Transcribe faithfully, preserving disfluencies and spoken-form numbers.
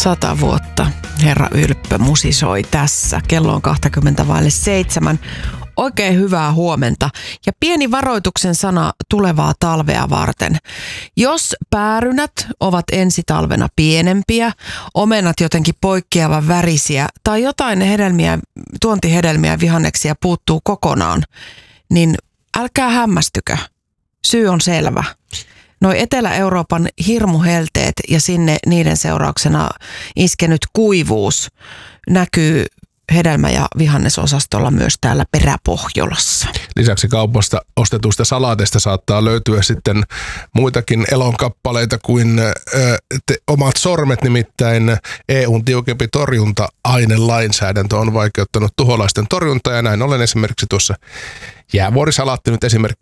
Sata vuotta herra Ylppö musisoi tässä. Kello on kaksikymmentä vaille seitsemän. Oikein hyvää huomenta ja pieni varoituksen sana tulevaa talvea varten. Jos päärynät ovat ensi talvena pienempiä, omenat jotenkin poikkeavan värisiä tai jotain hedelmiä, tuontihedelmiä vihanneksia puuttuu kokonaan, niin älkää hämmästykö. Syy on selvä. Noi Etelä-Euroopan hirmuhelteet ja sinne niiden seurauksena iskenyt kuivuus näkyy hedelmä- ja vihannesosastolla myös täällä Peräpohjolassa. Lisäksi kaupasta ostetuista salaateista saattaa löytyä sitten muitakin elonkappaleita kuin ö, te, omat sormet, nimittäin E U:n tiukempi torjunta-ainelainsäädäntö on vaikeuttanut tuholaisten torjuntaa ja näin ollen esimerkiksi tuossa jäävuorisalaatti nyt esimerkkinä